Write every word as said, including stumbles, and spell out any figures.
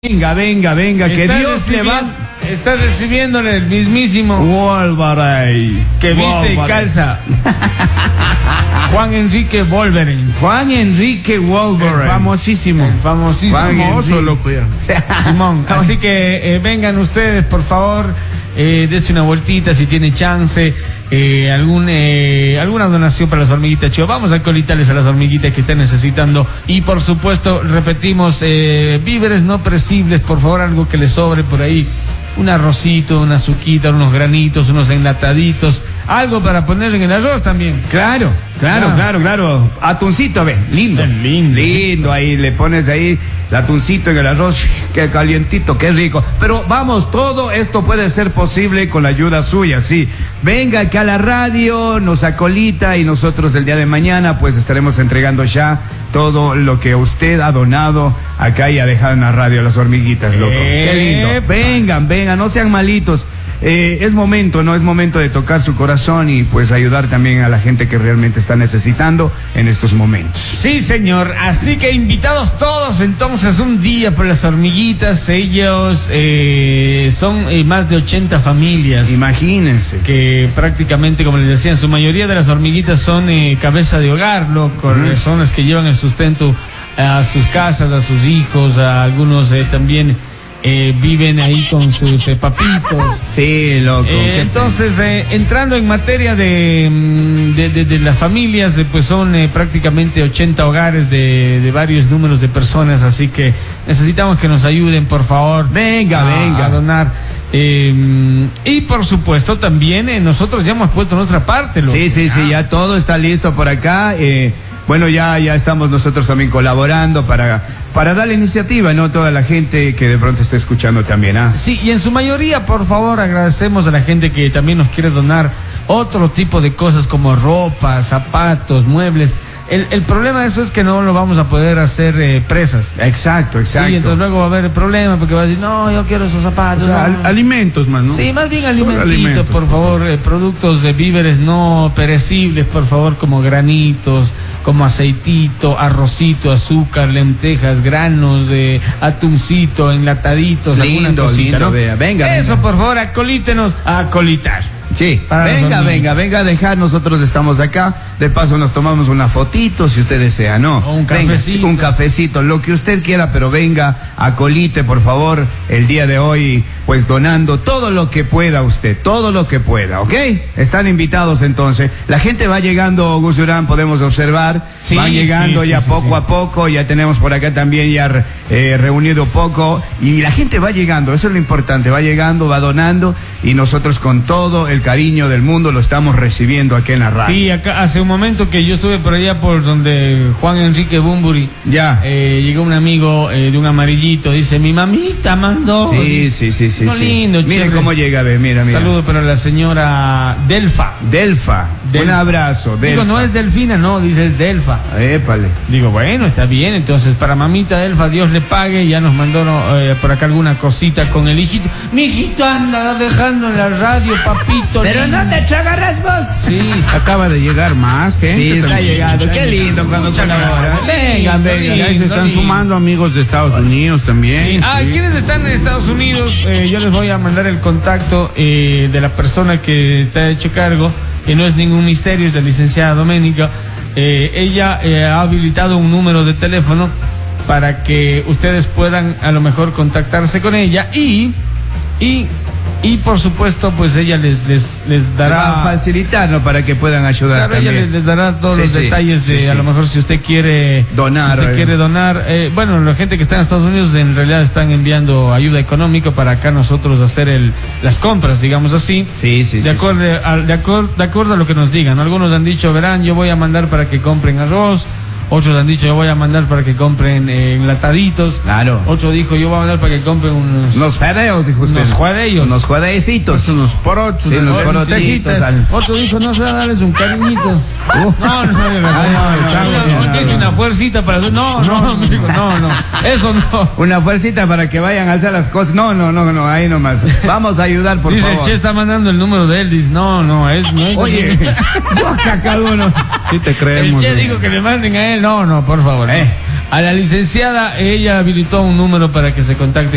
Venga, venga, venga, que Dios le va. Está recibiéndole el mismísimo Wolverine. Que viste Wolverine. y calza. Juan Enrique Wolverine. Juan Enrique Wolverine. El famosísimo. El famosísimo. Juan Famoso, loco ya. Simón. Así que eh, vengan ustedes, por favor. Eh, dése una vueltita si tiene chance. Eh, algún, eh, alguna donación para las hormiguitas Chio. Vamos a colitarles a las hormiguitas que estén necesitando. Y por supuesto, repetimos, eh, víveres no perecibles, por favor, algo que les sobre por ahí. Un arrocito, una azuquita, unos granitos, unos enlataditos. Algo para poner en el arroz también. Claro, claro, Ah. claro, claro. Atuncito, ve, lindo. Es lindo. Lindo, ahí le pones ahí el atuncito en el arroz, qué calientito, qué rico. Pero vamos, todo esto puede ser posible con la ayuda suya, sí. Venga acá a la radio, nos acolita y nosotros el día de mañana pues estaremos entregando ya todo lo que usted ha donado acá y ha dejado en la radio, las hormiguitas, loco. Qué lindo. Vengan, vengan, no sean malitos. Eh, es momento, ¿no? Es momento de tocar su corazón y pues ayudar también a la gente que realmente está necesitando en estos momentos. Sí, señor. Así que invitados todos entonces un día por las hormiguitas. Ellos eh, son eh, más de ochenta familias. Imagínense. Que prácticamente, como les decía, en su mayoría de las hormiguitas son eh, cabeza de hogar, loco. Uh-huh. Son las que llevan el sustento a sus casas, a sus hijos, a algunos eh, también... Eh, viven ahí con sus eh, papitos. Sí, loco. Eh, entonces, eh, entrando en materia de, de, de, de las familias, eh, pues son eh, prácticamente ochenta hogares de, de varios números de personas, así que necesitamos que nos ayuden, por favor. Venga, a, venga. A donar. Eh, y por supuesto también eh, nosotros ya hemos puesto nuestra parte. Loco. Sí, sí, sí, ya todo está listo por acá. Eh, bueno, ya, ya estamos nosotros también colaborando para, para dar la iniciativa, ¿no? Toda la gente que de pronto está escuchando también, ¿ah? Sí, y en su mayoría, por favor, agradecemos a la gente que también nos quiere donar otro tipo de cosas como ropa, zapatos, muebles. El, el problema de eso es que no lo vamos a poder hacer eh, presas. Exacto, exacto. Sí, entonces luego va a haber el problema porque va a decir, no, yo quiero esos zapatos. O sea, no. al- alimentos, man, ¿no? Sí, más bien Solo alimentitos, alimentos. por favor, eh, productos de víveres no perecibles, por favor, como granitos, como aceitito, arrocito, azúcar, lentejas, granos de atuncito, enlataditos, Lindo, alguna cosita, lindo, ¿no? vea, venga, Eso, venga. por favor, acolítenos a acolitar. Sí, Para venga, los venga, venga a dejar, nosotros estamos acá, de paso nos tomamos una fotito si usted desea, ¿no? O un Venga, cafecito. un cafecito, lo que usted quiera, pero venga, acolite, por favor, el día de hoy, pues donando todo lo que pueda usted, todo lo que pueda, ¿ok? Están invitados entonces, la gente va llegando, Gus Durán, podemos observar, Sí, van llegando sí, ya sí, poco sí. a poco, ya tenemos por acá también ya eh, reunido poco, y la gente va llegando, eso es lo importante, va llegando, va donando, y nosotros con todo el cariño del mundo lo estamos recibiendo aquí en la radio. Sí, acá hace un momento que yo estuve por allá por donde Juan Enrique Bumburi. Ya. Eh, llegó un amigo eh, de un amarillito, dice, mi mamita mandó. Sí, sí, sí, sí. No, sí. lindo, Miren chévere. cómo llega, ve, mira, mira. Saludo para la señora Delfa. Delfa. Delfa. Un abrazo, Delfa. Digo, no es Delfina, no, dice es Delfa. Épale. Digo, bueno, está bien, entonces para mamita Delfa, Dios le pague, ya nos mandó no, eh, por acá alguna cosita con el hijito. Mi hijito anda dejando en la radio, papito. Pero lindo. no te agarras vos. Sí, Acaba de llegar más gente. Sí, está también. llegando. Qué lindo cuando Muchas colaboran. gracias. Vengan, vengan. Ya se Lindo, están lindo. sumando amigos de Estados Unidos también. Sí. Ah, sí. ¿quiénes están en Estados Unidos? Eh, yo les voy a mandar el contacto eh, de la persona que está hecho cargo, que no es ningún misterio, es la licenciada Doménica. Eh, ella eh, ha habilitado un número de teléfono para que ustedes puedan a lo mejor contactarse con ella y y y por supuesto pues ella les les les Va a dará facilitarnos para que puedan ayudar Claro, ella también. les, les dará todos Sí, los sí, detalles de sí, sí. a lo mejor si usted quiere Donar, si usted eh. quiere donar. Eh, bueno, la gente que está en Estados Unidos en realidad están enviando ayuda económica para acá nosotros hacer el las compras, digamos así. Sí, sí, de sí, acuerdo a, de acuerdo de acuerdo a lo que nos digan. Algunos han dicho, verán, yo voy a mandar para que compren arroz. Otros han dicho, yo voy a mandar para que compren eh, enlataditos. Claro. Otro dijo, yo voy a mandar para que compren unos Unos juedeos, dijo usted. Unos juedeos. Unos juedecitos. Unos porotos, Sí, unos unos porotitos. tejitas. Otro dijo, no sé, darles un cariñito. Uh. No, no, no, no, no, Ah, no, no, no, no, no, no. una fuercita para hacer. No, no, amigo, no, no. Eso no. Una fuercita para que vayan a hacer las cosas. No, no, no, no, ahí nomás. Vamos a ayudar, por Dice, favor. el Che está mandando el número de él. Dice, no, no, es, no es. Oye, busca cada uno. Sí te El creemos. Che güey. dijo que le manden a él. No, no, por favor. no. Eh. A la licenciada, ella habilitó un número para que se contacte